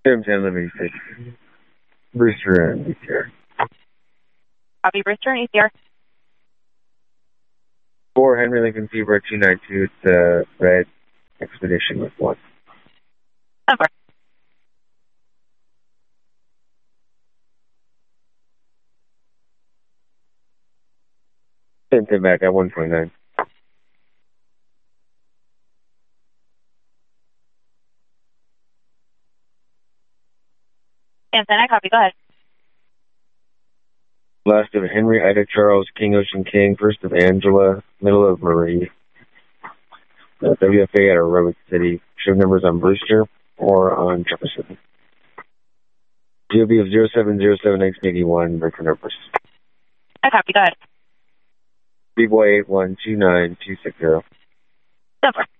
Tim 10, let me see. Brewster and ECR. Copy, Brewster and ECR. 4 Henry Lincoln Zebra 292. It's a red Expedition with 1. Over. Tim back at 129. Antenna, copy, go ahead. Last of Henry, Ida, Charles, King, Ocean, King. First of Angela, middle of Marie. WFA at Aerobic City. Show numbers on Brewster or on Jefferson. GOB of 0707X81, breaker numbers. I copy, go ahead. B-Boy 8129-260. Over.